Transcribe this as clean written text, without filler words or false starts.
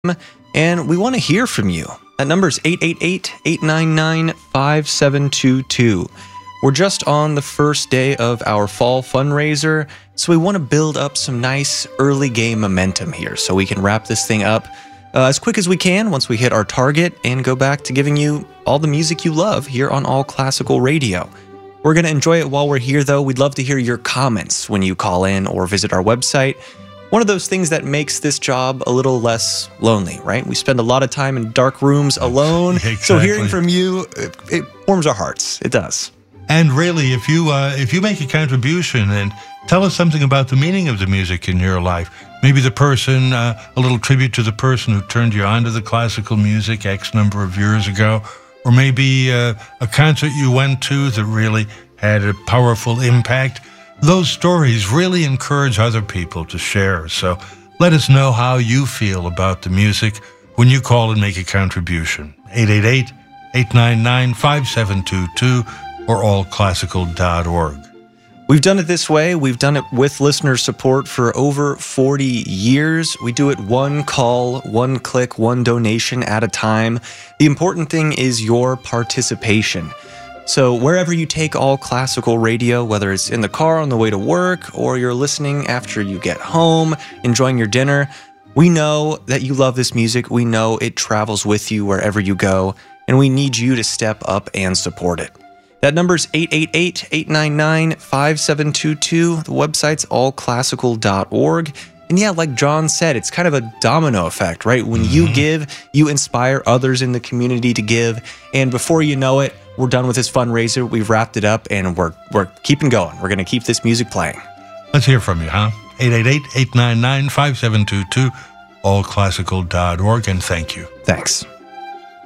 and we want to hear from you. That number is 888-899-5722. We're just on the first day of our fall fundraiser, so we want to build up some nice early game momentum here so we can wrap this thing up as quick as we can once we hit our target and go back to giving you all the music you love here on All Classical Radio. We're going to enjoy it while we're here, though. We'd love to hear your comments when you call in or visit our website. One of those things that makes this job a little less lonely, right? We spend a lot of time in dark rooms alone, Exactly. So hearing from you, it warms our hearts. It does. And really, if you make a contribution and tell us something about the meaning of the music in your life, maybe the person, a little tribute to the person who turned you on to the classical music X number of years ago, or maybe a concert you went to that really had a powerful impact. Those stories really encourage other people to share. So let us know how you feel about the music when you call and make a contribution. 888-899-5722 or allclassical.org. We've done it this way. We've done it with listener support for over 40 years. We do it one call, one click, one donation at a time. The important thing is your participation. So wherever you take All Classical Radio, whether it's in the car on the way to work or you're listening after you get home, enjoying your dinner, we know that you love this music. We know it travels with you wherever you go, and we need you to step up and support it. That number is 888-899-5722. The website's allclassical.org. And yeah, like John said, it's kind of a domino effect, right? When you give, you inspire others in the community to give. And before you know it, we're done with this fundraiser. We've wrapped it up, and we're keeping going. We're going to keep this music playing. Let's hear from you, huh? 888-899-5722, allclassical.org, and thank you. Thanks.